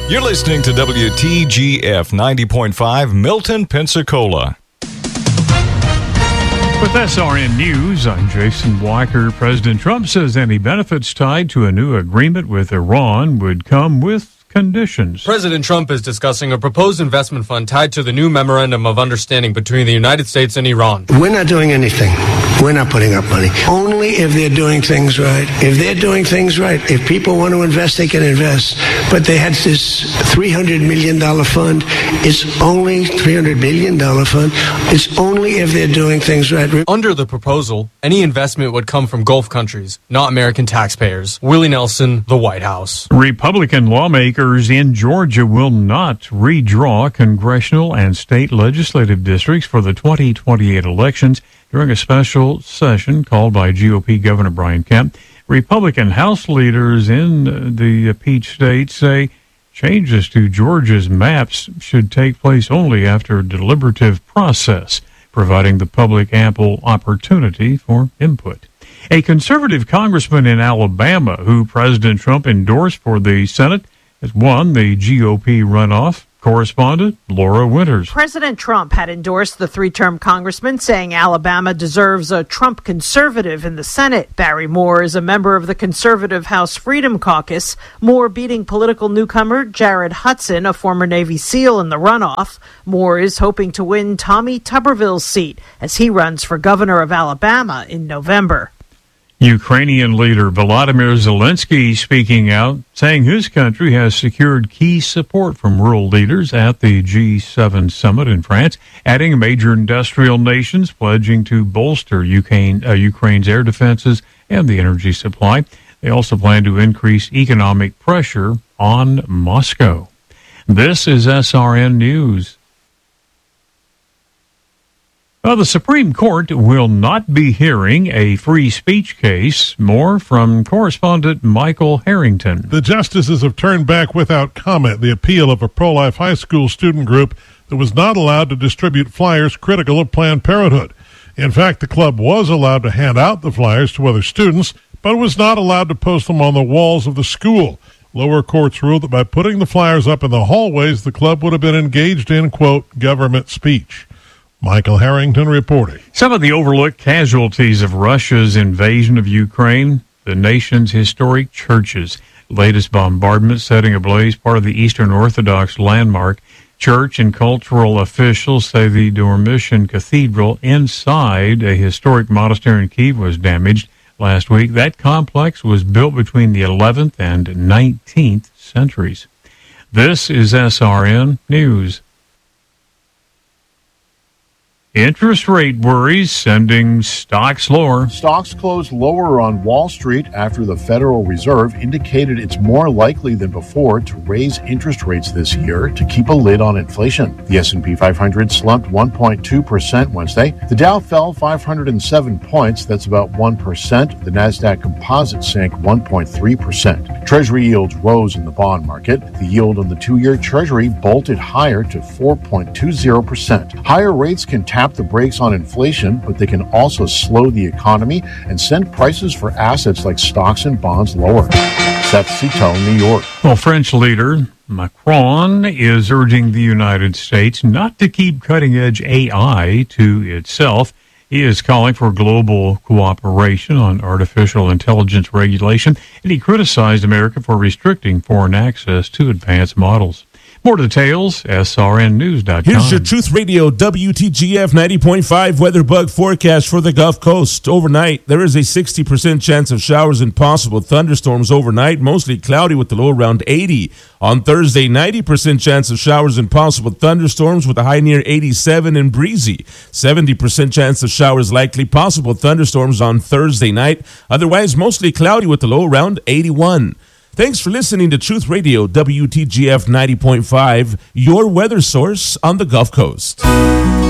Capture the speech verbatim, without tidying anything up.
You're listening to W T G F ninety point five, Milton, Pensacola. With S R N News, I'm Jason Walker. President Trump says any benefits tied to a new agreement with Iran would come with conditions. President Trump is discussing a proposed investment fund tied to the new memorandum of understanding between the United States and Iran. We're not doing anything. We're not putting up money. Only if they're doing things right. If they're doing things right, if people want to invest, they can invest. But they had this three hundred million dollars fund. It's only three hundred billion dollars fund. It's only if they're doing things right. Under the proposal, any investment would come from Gulf countries, not American taxpayers. Willie Nelson, the White House. Republican lawmakers in Georgia will not redraw congressional and state legislative districts for the twenty twenty-eight elections during a special session called by G O P Governor Brian Kemp. Republican House leaders in the Peach State say changes to Georgia's maps should take place only after a deliberative process, providing the public ample opportunity for input. A conservative congressman in Alabama who President Trump endorsed for the Senate has won the G O P runoff. Correspondent Laura Winters. President Trump had endorsed the three-term congressman, saying Alabama deserves a Trump conservative in the Senate. Barry Moore is a member of the conservative House Freedom Caucus. Moore beating political newcomer Jared Hudson, a former Navy SEAL, in the runoff. Moore is hoping to win Tommy Tuberville's seat as he runs for governor of Alabama in November. Ukrainian leader Volodymyr Zelensky speaking out, saying his country has secured key support from world leaders at the G seven summit in France, adding major industrial nations pledging to bolster Ukraine, uh, Ukraine's air defenses and the energy supply. They also plan to increase economic pressure on Moscow. This is S R N News. Well, the Supreme Court will not be hearing a free speech case. More from correspondent Michael Harrington. The justices have turned back without comment the appeal of a pro-life high school student group that was not allowed to distribute flyers critical of Planned Parenthood. In fact, the club was allowed to hand out the flyers to other students, but was not allowed to post them on the walls of the school. Lower courts ruled that by putting the flyers up in the hallways, the club would have been engaged in, quote, government speech. Michael Harrington reporting. Some of the overlooked casualties of Russia's invasion of Ukraine, the nation's historic churches. Latest bombardment setting ablaze part of the Eastern Orthodox landmark. Church and cultural officials say the Dormition Cathedral inside a historic monastery in Kyiv was damaged last week. That complex was built between the eleventh and nineteenth centuries. This is S R N News. Interest rate worries sending stocks lower. Stocks closed lower on Wall Street after the Federal Reserve indicated it's more likely than before to raise interest rates this year to keep a lid on inflation. The S and P five hundred slumped one point two percent Wednesday. The Dow fell five hundred seven points. That's about one percent. The Nasdaq Composite sank one point three percent. Treasury yields rose in the bond market. The yield on the two-year Treasury bolted higher to four point two zero percent. Higher rates can tap the brakes on inflation, but they can also slow the economy and send prices for assets like stocks and bonds lower. Seth Cito, New York. Well, French leader Macron is urging the United States not to keep cutting-edge A I to itself. He is calling for global cooperation on artificial intelligence regulation, and he criticized America for restricting foreign access to advanced models. More details, S R N news dot com. Here's your Truth Radio W T G F ninety point five weather bug forecast for the Gulf Coast. Overnight, there is a sixty percent chance of showers and possible thunderstorms overnight, mostly cloudy with the low around eighty. On Thursday, ninety percent chance of showers and possible thunderstorms with a high near eighty-seven and breezy. seventy percent chance of showers likely, possible thunderstorms on Thursday night. Otherwise, mostly cloudy with the low around eighty-one. Thanks for listening to Truth Radio W T G F ninety point five, your weather source on the Gulf Coast.